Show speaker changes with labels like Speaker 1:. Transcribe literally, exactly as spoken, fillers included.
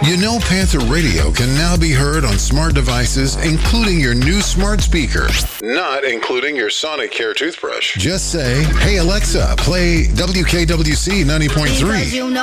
Speaker 1: You know Panther Radio can now be heard on smart devices, including your new smart speaker. Not including your Sonicare toothbrush. Just say, hey Alexa, play W K W C ninety point three.